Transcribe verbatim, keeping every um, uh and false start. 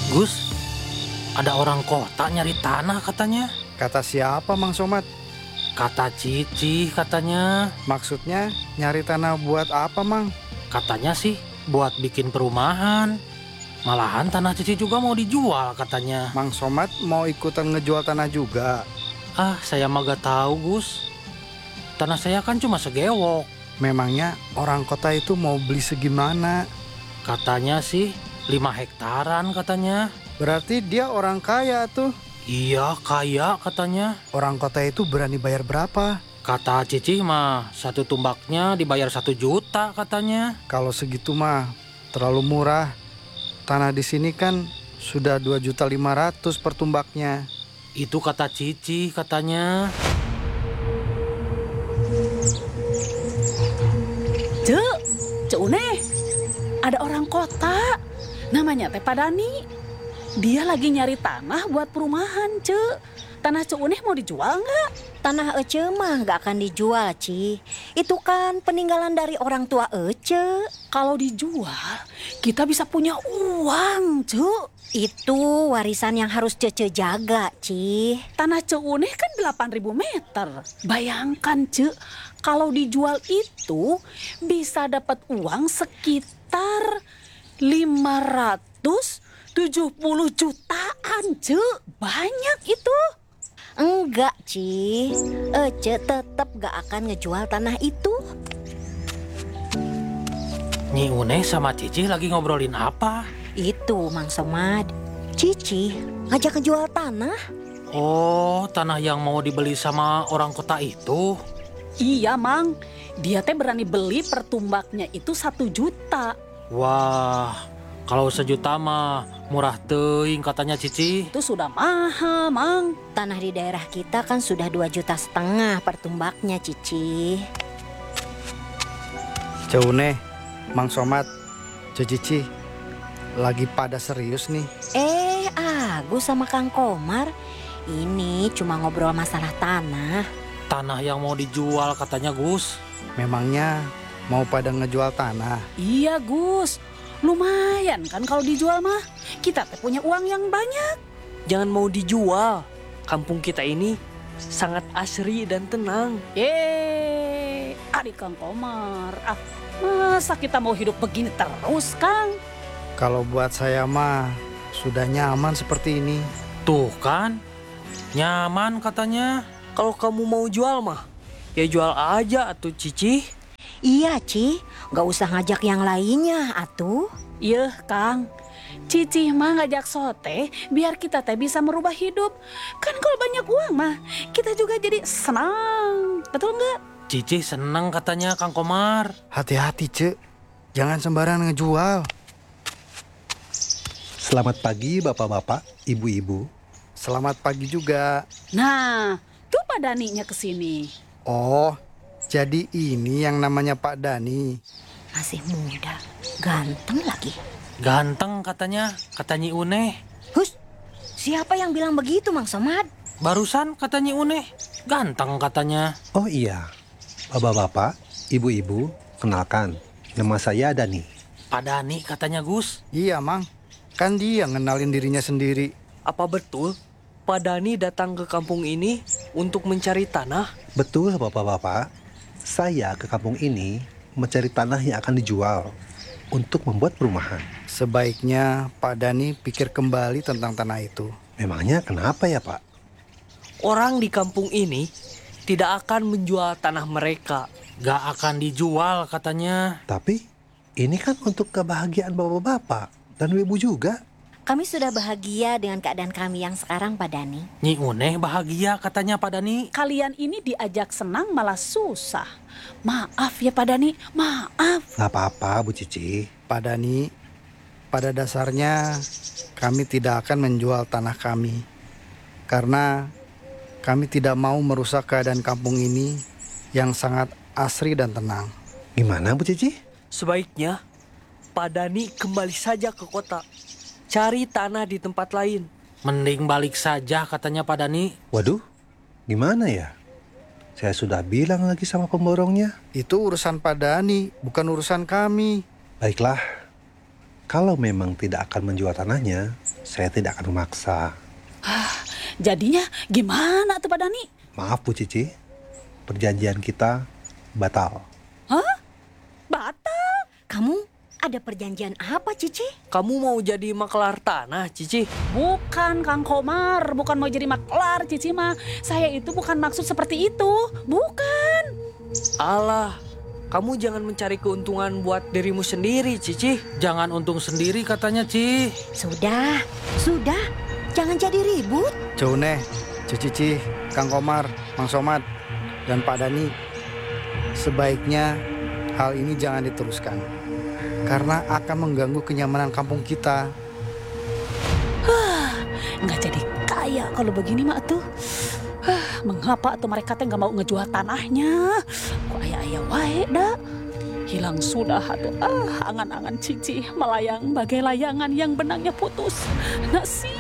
Gus, ada orang kota nyari tanah katanya. Kata siapa, Mang Somad? Kata Cici katanya. Maksudnya nyari tanah buat apa, Mang? Katanya sih buat bikin perumahan. Malahan tanah Cici juga mau dijual katanya. Mang Somad mau ikutan ngejual tanah juga? Ah, saya mah gak tahu, Gus. Tanah saya kan cuma segewok. Memangnya orang kota itu mau beli segimana? Katanya sih lima hektaran katanya. Berarti dia orang kaya tuh. Iya, kaya katanya. Orang kota itu berani bayar berapa? Kata Cici mah satu tumbaknya dibayar satu juta katanya. Kalau segitu mah terlalu murah. Tanah di sini kan sudah dua juta lima ratus per tumbaknya. Itu kata Cici katanya. Cek, Cek Uneh, ada orang kota, namanya Teh Padani. Dia lagi nyari tanah buat perumahan, Cek. Tanah Cek Uneh mau dijual nggak? Tanah Ece mah nggak akan dijual, Ci. Itu kan peninggalan dari orang tua Ece. Kalau dijual, kita bisa punya uang, Cek. Itu warisan yang harus Cece jaga, Ci. Tanah Cek Uneh kan delapan ribu meter. Bayangkan, Cek, kalau dijual itu bisa dapat uang sekitar lima ratus tujuh puluh jutaan, Cek. Banyak itu. Enggak, Ci. Ece tetap gak akan ngejual tanah itu. Nyi Uneh sama Cici lagi ngobrolin apa? Itu, Mang Somad. Cici ngajak ngejual tanah. Oh, tanah yang mau dibeli sama orang kota itu. Iya, Mang. Dia teh berani beli per tumbaknya itu satu juta. Wah, kalau sejuta mah murah teuing katanya Cici. Itu sudah mahal, Mang. Tanah di daerah kita kan sudah dua juta setengah per tumbaknya, Cici. Ceune, Mang Somad, Cici, lagi pada serius nih. Eh, Agus sama Kang Komar. Ini cuma ngobrol masalah tanah. Tanah yang mau dijual katanya Gus. Memangnya mau pada ngejual tanah? Iya, Gus. Lumayan kan kalau dijual mah. Kita teh punya uang yang banyak. Jangan mau dijual. Kampung kita ini sangat asri dan tenang. Eh, adik Kang Komar. Ah, masa kita mau hidup begini terus, Kang? Kalau buat saya mah sudah nyaman seperti ini. Tuh kan, nyaman katanya. Kalau kamu mau jual mah, ya jual aja atuh Cici. Iya, Ci. Gak usah ngajak yang lainnya, atuh. Iya, Kang. Cici mah ngajak sote biar kita teh bisa merubah hidup. Kan kalau banyak uang mah, kita juga jadi senang. Betul nggak? Cici seneng katanya Kang Komar. Hati-hati, Cek. Jangan sembarangan ngejual. Selamat pagi bapak-bapak, ibu-ibu. Selamat pagi juga. Nah, tuh Pak Daninya kesini. Oh, jadi ini yang namanya Pak Dani. Masih muda, ganteng lagi. Ganteng katanya, kata Nyi Uneh. Hus, siapa yang bilang begitu, Mang Somad? Barusan kata Nyi Uneh, ganteng katanya. Oh iya, bapak-bapak, ibu-ibu, kenalkan, nama saya Dani. Pak Dani katanya Gus. Iya, Mang. Kan dia ngenalin dirinya sendiri. Apa betul Pak Dani datang ke kampung ini untuk mencari tanah? Betul bapak-bapak, saya ke kampung ini mencari tanah yang akan dijual untuk membuat perumahan. Sebaiknya Pak Dani pikir kembali tentang tanah itu. Memangnya kenapa ya Pak? Orang di kampung ini tidak akan menjual tanah mereka. Gak akan dijual katanya. Tapi ini kan untuk kebahagiaan bapak-bapak dan ibu juga. Kami sudah bahagia dengan keadaan kami yang sekarang, Pak Dani. Nyi Uneh bahagia katanya Pak Dani. Kalian ini diajak senang malah susah. Maaf ya Pak Dani, maaf. Gak apa-apa Bu Cici. Pak Dani, pada dasarnya kami tidak akan menjual tanah kami. Karena kami tidak mau merusak keadaan kampung ini yang sangat asri dan tenang. Gimana Bu Cici? Sebaiknya Pak Dani kembali saja ke kota. Cari tanah di tempat lain. Mending balik saja katanya Pak Dani. Waduh, gimana ya? Saya sudah bilang lagi sama pemborongnya. Itu urusan Pak Dani, bukan urusan kami. Baiklah, Kalau memang tidak akan menjual tanahnya, saya tidak akan memaksa. Jadinya gimana tuh Pak Dani? Maaf Bu Cici, perjanjian kita batal. Batal? Kamu ada perjanjian apa, Cici? Kamu mau jadi makelar tanah, Cici? Bukan Kang Komar, bukan mau jadi maklar Cici mah. Saya itu bukan maksud seperti itu. Bukan. Alah, kamu jangan mencari keuntungan buat dirimu sendiri, Cici. Jangan untung sendiri katanya, Ci. Sudah, sudah. Jangan jadi ribut. Cune, Cici, Kang Komar, Mang Somad, dan Pak Dani, sebaiknya hal ini jangan diteruskan. Karena akan mengganggu kenyamanan kampung kita. Nggak jadi kaya kalau begini mah tuh. Hah, mengapa tuh mereka teh nggak mau ngejual tanahnya? Kok ayah-ayah wae dah. Hilang sudah atuh. Ah, angan-angan Cici melayang bagai layangan yang benangnya putus. Nasi.